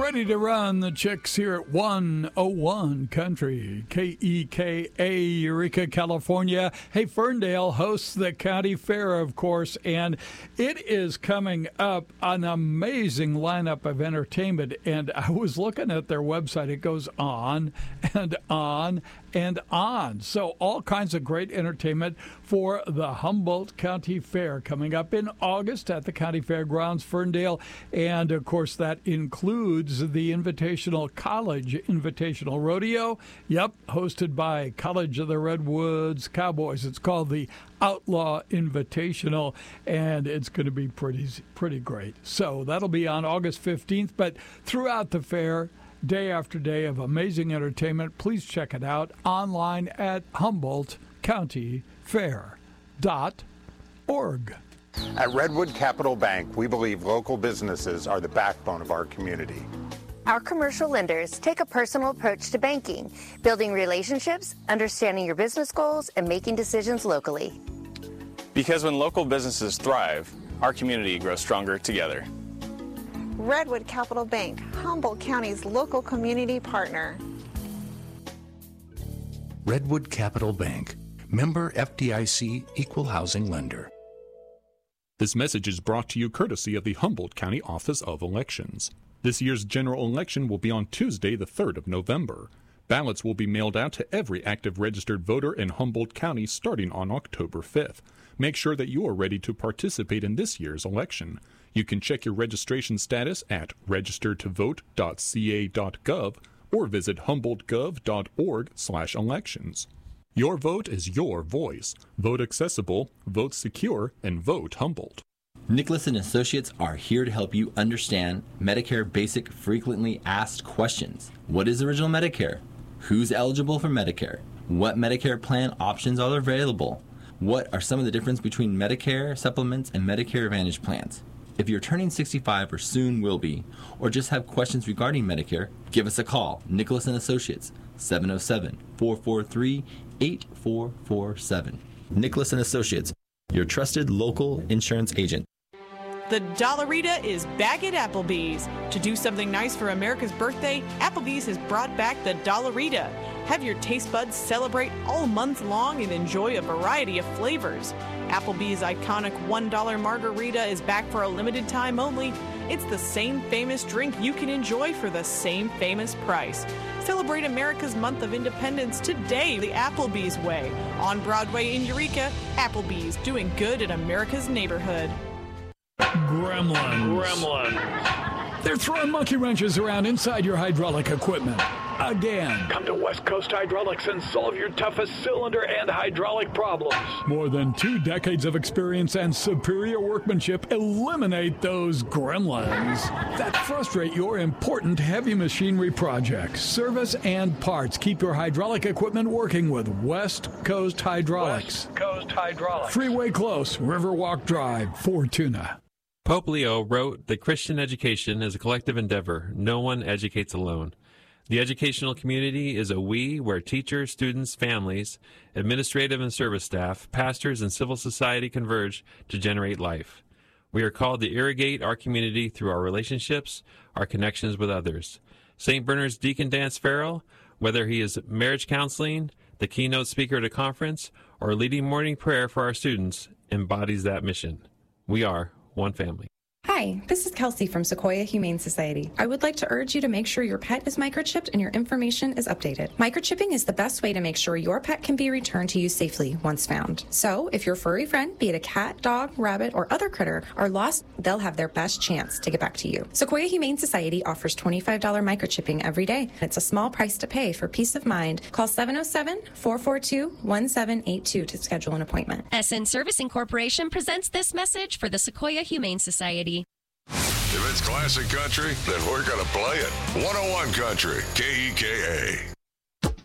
Ready to run, the chicks here at 101 Country, KEKA, Eureka, California. Hey, Ferndale hosts the county fair, of course, and it is coming up an amazing lineup of entertainment. And I was looking at their website. It goes on and on and on. So all kinds of great entertainment for the Humboldt County Fair coming up in August at the County Fairgrounds, Ferndale. And, of course, that includes the Invitational College Invitational Rodeo. Yep, hosted by College of the Redwoods Cowboys. It's called the Outlaw Invitational, and it's going to be pretty great. So that'll be on August 15th. But throughout the fair, day after day of amazing entertainment, please check it out online at HumboldtCountyFair.org. At Redwood Capital Bank, we believe local businesses are the backbone of our community. Our commercial lenders take a personal approach to banking, building relationships, understanding your business goals, and making decisions locally. Because when local businesses thrive, our community grows stronger together. Redwood Capital Bank, Humboldt County's local community partner. Redwood Capital Bank, member FDIC, equal housing lender. This message is brought to you courtesy of the Humboldt County Office of Elections. This year's general election will be on Tuesday, the 3rd of November. Ballots will be mailed out to every active registered voter in Humboldt County starting on October 5th. Make sure that you are ready to participate in this year's election. You can check your registration status at registertovote.ca.gov or visit humboldtgov.org/elections. Your vote is your voice. Vote accessible, vote secure, and vote Humboldt. Nicholas & Associates are here to help you understand Medicare basic frequently asked questions. What is original Medicare? Who's eligible for Medicare? What Medicare plan options are available? What are some of the differences between Medicare supplements and Medicare Advantage plans? If you're turning 65 or soon will be, or just have questions regarding Medicare, give us a call. Nicholas & Associates, 707-443-8447. Nicholas & Associates, your trusted local insurance agent. The Dollarita is back at Applebee's. To do something nice for America's birthday, Applebee's has brought back the Dollarita. Have your taste buds celebrate all month long and enjoy a variety of flavors. Applebee's iconic $1 margarita is back for a limited time only. It's the same famous drink you can enjoy for the same famous price. Celebrate America's month of independence today the Applebee's way. On Broadway in Eureka, Applebee's, doing good in America's neighborhood. Gremlins. They're throwing monkey wrenches around inside your hydraulic equipment. Again. Come to West Coast Hydraulics and solve your toughest cylinder and hydraulic problems. More than 2 decades of experience and superior workmanship eliminate those gremlins that frustrate your important heavy machinery projects. Service and parts. Keep your hydraulic equipment working with West Coast Hydraulics. West Coast Hydraulics. Freeway Close, Riverwalk Drive, Fortuna. Pope Leo wrote that Christian education is a collective endeavor. No one educates alone. The educational community is a we where teachers, students, families, administrative and service staff, pastors, and civil society converge to generate life. We are called to irrigate our community through our relationships, our connections with others. St. Bernard's Deacon Dance Farrell, whether he is marriage counseling, the keynote speaker at a conference, or leading morning prayer for our students, embodies that mission. We are one family. Hi, this is Kelsey from Sequoia Humane Society. I would like to urge you to make sure your pet is microchipped and your information is updated. Microchipping is the best way to make sure your pet can be returned to you safely once found. So, if your furry friend, be it a cat, dog, rabbit, or other critter, are lost, they'll have their best chance to get back to you. Sequoia Humane Society offers $25 microchipping every day. It's a small price to pay for peace of mind. Call 707-442-1782 to schedule an appointment. SN Servicing Corporation presents this message for the Sequoia Humane Society. If it's classic country, then we're going to play it. 101 Country, KEKA.